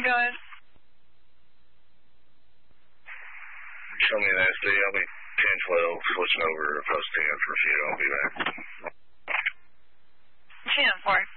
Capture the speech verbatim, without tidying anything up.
Go ahead. Show me an S D. I'll be ten twelve, switching over to post ten for a few. I'll be back. ten four.